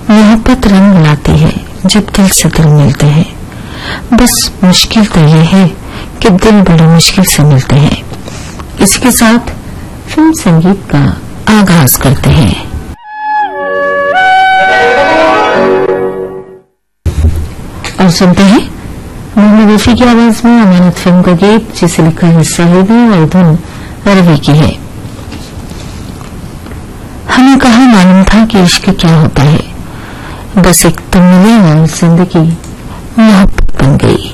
मोहब्बत रंग लाती है जब दिल से दिल मिलते हैं। बस मुश्किल तो ये है कि दिल बड़ी मुश्किल से मिलते हैं। इसके साथ फिल्म संगीत का आगाज करते हैं। और सुनते हैं मोहम्मद रफी की आवाज में अमानत फिल्म का गीत, जिसे लिखा है साहिबी और धुन रवि की है। हमें कहाँ मालूम था कि इश्क क्या होता है, बस एक तुम मिले और जिंदगी मोहब्बत बन गई।